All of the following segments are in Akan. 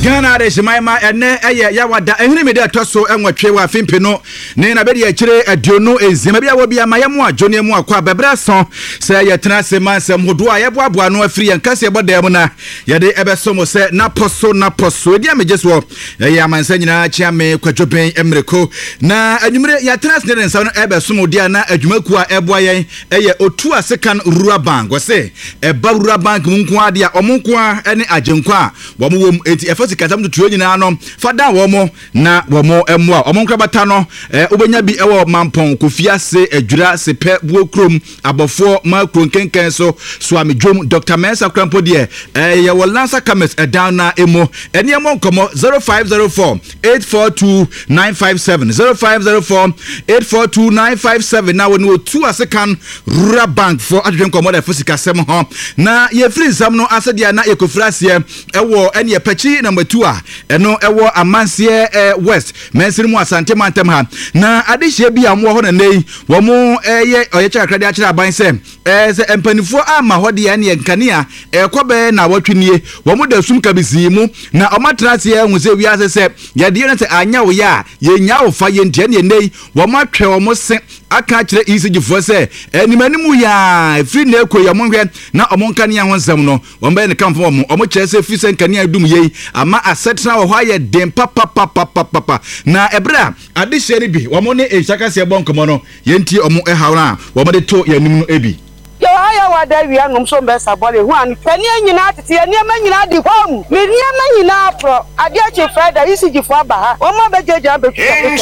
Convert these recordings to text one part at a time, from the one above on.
Ghana de Shemaima ene yawada ehini me de toso enwatwe wa fimpino ne na be de akire aduonu enzima bia wo bia mayemu adwone mu akwa bebra son se yetena se mansem hodo a yeboaboa no afiri yankase ebodam na yede ebesomo se na poso edi amejeso ya mansa nyina chiame kwadwopen emreko na anwumre yetena se ne nsa no ebesomo dia na adwumaku a eboa yen eye otu asekan rura bank wo se eba rura bank munko ade a omunko a ene agenko a wo mo wom enti efosikasam to tuo nyina no fada wo mo na wo mo emwa omunko bata no obenya bi ewo mampon kofiase adwura sepe buokrom abofo makro nkenken so amedwom Dr. Mensa Krampo de ye wo lansa kames down na emo ene emo nkomo 0504 842 957 0504 842 957 na woni otu asekan rural bank for adwen komo da fosikasem ho na ye free nsam no asedia na ekofrasie ewo ene ye pachi number 2 a eno ewo amansie west mensimu asante mantem ha na adehye bi amwo ho na nei wo mo ye oyecha krade akira ban se se empanifo ama ho de ene nkania ekobe na watwenie wo mo da sum kabisi mu na omatrase hu se wiase se yade ne se anya wo ya ye nya wo fa ye ntie ne nei wo mo atwe wo mo se aka kire isijifo se enimanimu ya free na eko ya monhwe na omonkania ho nsam no wo mbe ne kamfo wo mo kire se free se nkania dum ye ama asetra wo ho aye dem papa na ebra adehye ni bi wo mo ne ehaka se bonkomo no ye ntie omo ehawra wo mo de to yanim no ebi yo aya wada wi anum so be sabole hu an tani nyina tete eniema nyina di hom me niema nyina pro ade ache freda isiji fo aba ha o mo bejeje betu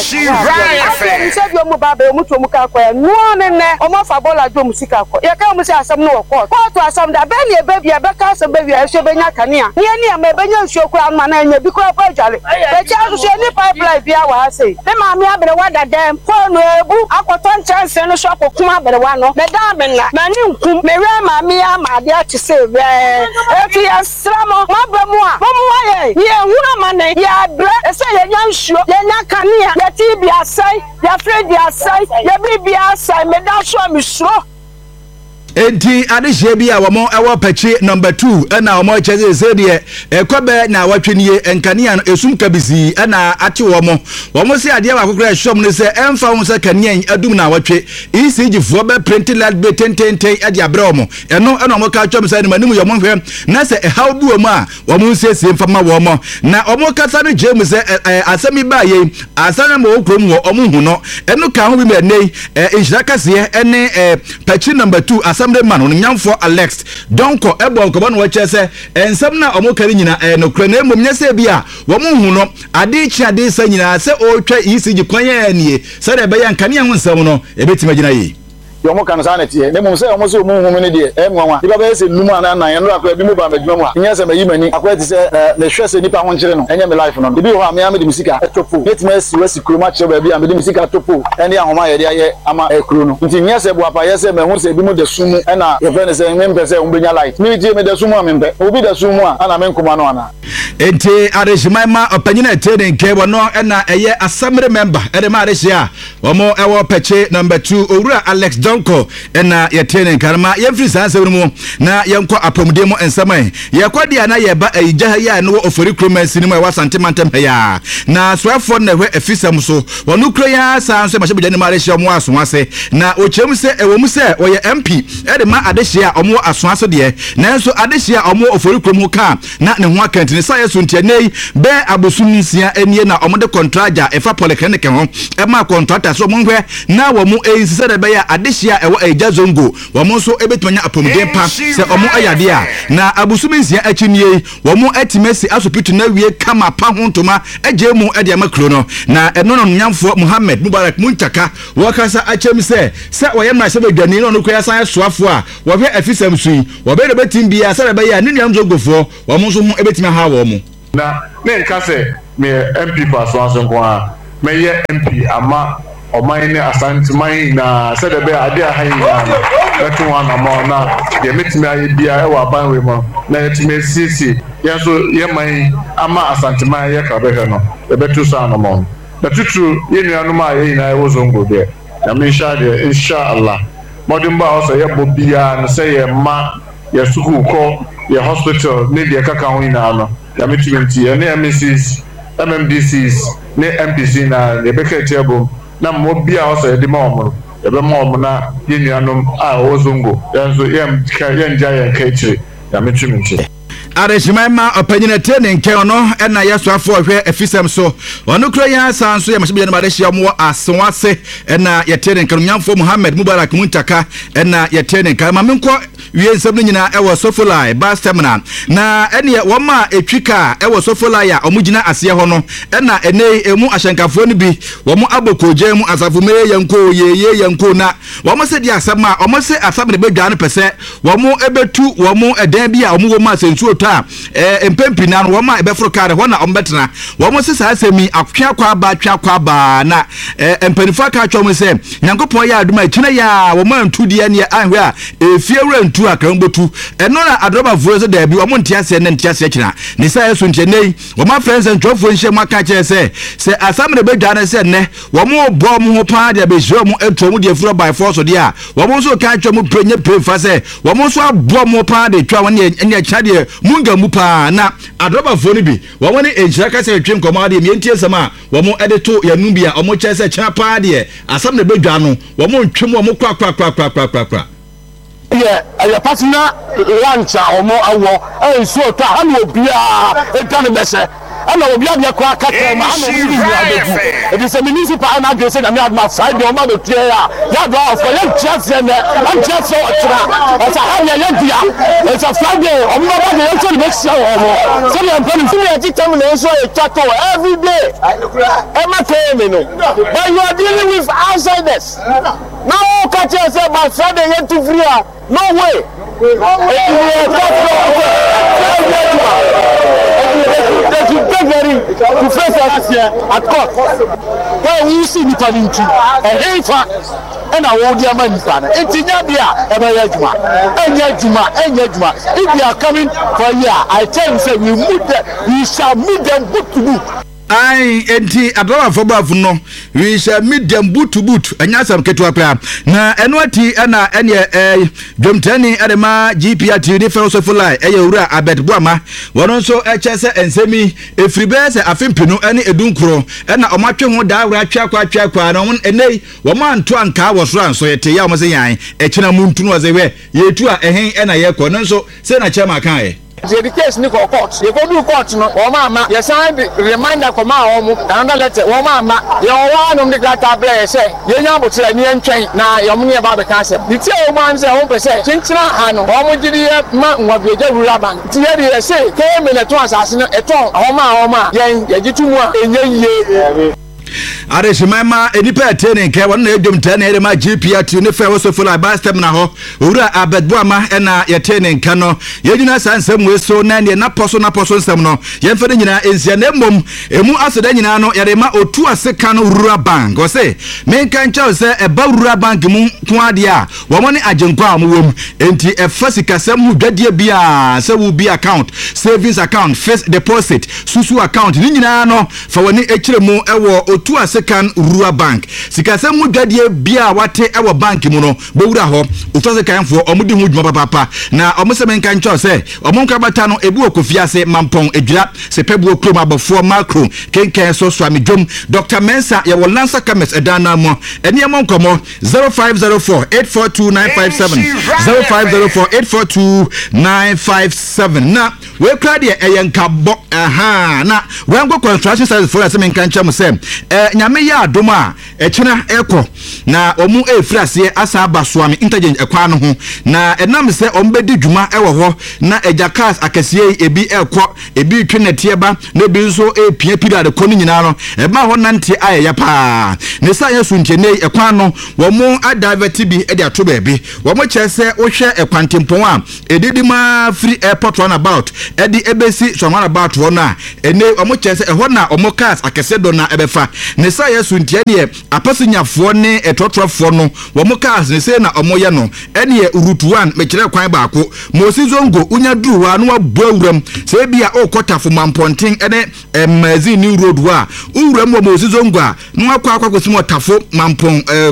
se bi o mo ba be o mo to mu ka kwa no ne o mo fa bola do mu sika ko ye ka mu se asam no ko to asam da be ne be bia be ka se be bia se be nya kanea ne ne ma be nya nsuo kura ma na nya bi ko pa jale be cha so ni pipeline bia wa ha sei me ma me abere wada dem phone ebu akoton chance no so akokuma abere wa no me da me na Mary Mammy, my dear to say, if you are Stramo, Mabamua, Momoye, ye woman, ya bread, say a young show, Yanakania, ya Tibia say, ya Fred, ya say, ya baby, I say, Madame show me sure. Enti adehye bi a wo ewo pachi number 2 na wo cheze zedie ekobe na watwenie enkania no esum kabisi na ate wo se ade wa kokora shom ne se emfa wo se kania adum na watwe ECG fo be print lad be tenten ade abre wo eno mo ka twom se animu yo mo hwe na se how bi wo ma wo siesie mfa ma wo mo na wo kasa no gem se asemi ba ye asana mo okrom wo hu no eno ka ho bi me nei ehiraka se ene pachi number 2 the man on nyamfo Alex donko ebo nkobo no wache se ensam na omokari nyina no kra na emom nyese bia wo mo hu no ade chi ade sa nyina se o twa ECG kwanya nie se de be ya nkane ho nsam no ebetima gina yi yomo kan sa na tie ne mum se omo so mu hu ne de enwanwa iba be se numu ana nan no akwa bi mu ba madwuma mu a nya se mayi mani akwa ti se na hwe se nipa ho nkire no enya me life no bi ho a me am de musika etopo netima si wasi kroma che ba bi am de musika topo ene ahoma ye de aye ama ekro no nti nya se bo apa ye se me hu se bi mu de sumu ena ye fe ne se me mpe se umbenya light mi tie me de sumu amempe obi de sumu a ana me nkoma no ana enti adeshimama opanyina etene nke wono ena eye assembly member ede ma adeshia womo ewo peche number 2 owura Alex Donko ena yetene karma yemfiri sanse mu na yenko apomudemo ensamai yekwadi na yeba ejaha ya no ofori kromansi ni mu ewa santemantem ya na soafo na hwe efisam so wono kro ya sanse ma shebujani ma adeshia omo asonase na ochem se ewo mu se oye MP ede ma adeshia omo asonase de nanso adeshia omo ofori krom ka na ne ho akantini sa suntia nei be abosunisia enie na omode contractor efa polyclinic ho e ma contractor so monhwe na wo mu ensise de be ya adehia ewo eja zongo wo mu so ebetmanya apomuden pa se omo ayade a na abosunisia achinie wo mu atimesi asopitu na wie kama pa ho ntoma eje mu ede amakro no na eno no nyamfo Muhammad Mubarak Muntaka wo kasa achem se wo yemra se bedwani no koya san soafo a wo hwe afisam sui wo be de betim bia se de be ya ne nuam zongofo wo mu so mu ebetima ha wo mu na me nkase me MP paso aso a me ye MP ama o man ne asante man na se de be ade ahan na beto wana ma na de metime aye bia e wa ban we mo na etime sisi ye so ye man ama asante man ye ka be he no e beto sa no mo na tutu ye nuanu ma ye na e wo zongo de na me insha Allah modin ba o so ye bo bia no se ye ma ye suku ko your hospital need the kaka ina no ya metimenti ene MCs MMDCs ne MPC na the beke table na mo bia also de ma omo e be ma omo na yenuanom a ozongo yanzo yem nja kechire ya metimenti Areshimama opanyina training ke ono na yeso afo hwe efisem so ono kro ya san so ya mashibi na madeshia mo asonwase na ye training kan nyamfo Muhammad Mubarak Muntaka na ye training kan mamenko wie nsem nyina ewo Sofolai bus terminal na ene wo ma etwika ewo Sofolai a omugina ase ho no na ene emu ahyankafo no bi wo mo abokoje mu asafume yanko yeye yanko na wo mo se di asama wo mo se asam ne bedwa no pese wo mo ebetu wo mo edan bi a wo mo wo ma sentu empempi na wo ma ebefro kare ho na ombetena wo mo sesa asemi atwa kwa ba na empanifo aka atwa mo se nyankopon ya aduma kina ya wo ma ntu die ne ahwe a efiewura ntu akambotu eno na adroba vuzo da bi wo mo ntiase ne ntiase kina ne sa yeso ntenei wo ma friends and trofo nhye maka kire se asam ne bedwa na se ne wo mo bo mo ho pa de be jo mo eto mo de fro by force de a wo mo so ka atwa mo prenye prefa se wo mo so abo mo pa de twa won ne chade munga mupa na adroba foni bi wo woni enjira ka se twem komo ade mientie sama wo mo edeto yanu bia o mo chese kya pa de asam na bedwa no wo mo ntwem wo mo kwa yeah a partner lunch o mo awo so ta ha no bia e kan bese ana obi abia kwa kaka ma ana obi ni abeju e be se municipal na agree say na me adma side o ma do tie ya do of ya just na am just so tra o sa ha ya dia e sa Friday o mo ba de so make sure o mo so ya mpani fi ya titam na so e chato every day e ma tell me no but you are dealing with outsiders now catch yourself by Friday you to free no way they should get very to face us here at court. Well, we see the talent and Hafa and I won't get money. It's in Yabia, and Yajuma. If they are coming for a year, I tell you, say we shall meet them boot to boot. Ai enti adwa fobafu no we shall meet them boot to boot anyasam ketu akra na enwati na ene dwomtani adema GPAT ni Sofolai ewura Abet Boama wono so echese ensemi efribese afempinu ene edunkuro na omatwe ho daawra atwa na won enei wo ma nto anka wo so anso yete ya mo se yan echena muntunu wazewe yetu a ehen na yekọ no so se na chema kan ye the case ni court you go do court no o mama you sign reminder come out omo another letter o mama you wan no the data play say you nya botre ni entwen na you mo ba be cancel the tie o man say o pese chinchina ha no o mo gidi ma nwabeja rura bank tie dey say ke me na to asase no eton o ma yen yagitumu a enye Areshimama enipa training ke won na edum training ere ma GPAT ne Sofolai bus terminal ho owura Abet Boama na ye training ka no yegyina sansem we so na ne na poso nsem no ye mfa nyina ensia na mom emu aseda nyina no yare ma otu aseka no rura bank o se me kan chaw se e ba rura bank mu ko ade a wo mo ne agenkwa am wom enti e fasika sem hu dwadie bia se wo bi account savings account fixed deposit susu account ni nyina no fa woni ekire mu ewo otu asekan rura bank sikasem mu dwadie bia wate ewo bank mu no bewura ho otu asekan fo omudi hu dwuma papa na omseme nkan cho se omonka bata no ebu okofiase mampon edwira se pebu oklom abofo macro kenken so swami dwom Dr. Mensa ye wo lansa kames edana mo ene ye monkomo 0504842957 0504842957 na we kra de eyenka bo aha na wengo construction service for aseme nkan cha mo se nyame ya adoma echena eko na omu efrase asa abasoame intelligent ekwa no ho na enam se ombedi dwuma ewo ho na ejakas akasie ebi ekọ ebi twenete ba na ebi nso epia period ko ni nyina no eba ho nante ayya pa ne sa yesu ntene ekwa no wo mu adivert bi e de ato ba bi wo mu chese wo hwe ekwantempon a edidi ma free airport run about e di ebesi so run about wo na ene wo mu chese e ho na omo cars akese do na ebefa ne sa yesu ntene apasinyafo ne etotrofo no wo mu cars ne se na omo ye no ene route 1 mekire kwan baako Mosi Zongo unya duwa no abuawuram se bia okotafo mamponten ene mazi new road wa uwuram wo Mosi Zongo a no akwa akosimo tafo mampon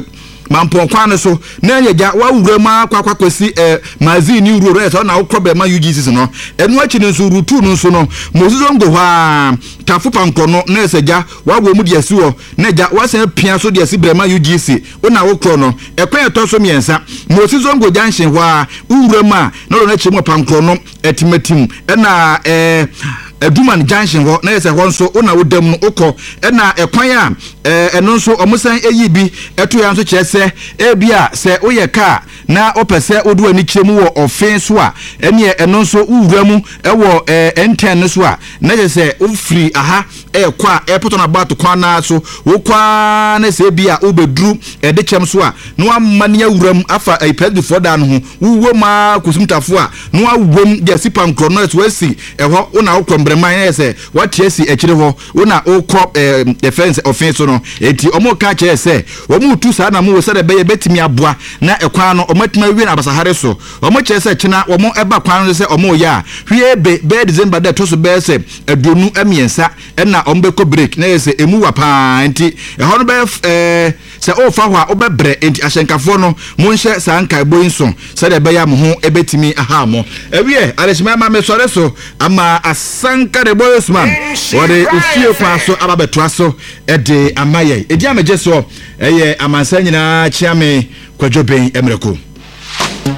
mampon kwan so na yagya wa wura ma kwakwakwosi mazini wuro re so na wo problem ma UGC no enu achi ne so rutu no so no mozizongo ha tafu pankro no na esagya wa wo mu de asi wo na gya wa san pia so de asi brema UGC ona wo kro no ekwan eto so miensa mozizongo junction wa wura ma na do na chi mo pankro no etimatim na Duman Junction ho na yese ho nso ona wodam no ukọ na ekwan a eno nso omusan eyi bi eto ya nso kyese bia se oye ka na opese odu ani kyemu wo ofin so a ene eno nso uwura mu ewo enten so a na yese ofri aha ekwa epoto na bato kwa na so wokwa na se bia obedru de kyem so a no amane ya wuram afa ipedi for da no ho wuwo ma kusumtafo a no awom de sipan krono eto asi eho ona wokombre man yese watiesi ekire ho una okọ defense offense no eti omo ka che se omo tu sa na mo se de be betimi aboa na ekwan no omatima wi na abasahare so omo che se kina omo eba kwan no se omo ya hwie be December de to so be se adonu amiensa na omo be ko break na yese emu wa pa enti eho no be se o fa ho a obebre enti ahyenkafo no mo nhye sanka boyinso se de be ya mo ho ebetimi aha mo ewie aleshima ma me sore so ama asanka de boysman ode ufie kwa so ababeto so ede amaye edi ameje so eye amansa nyina chiame kwadwoben emreko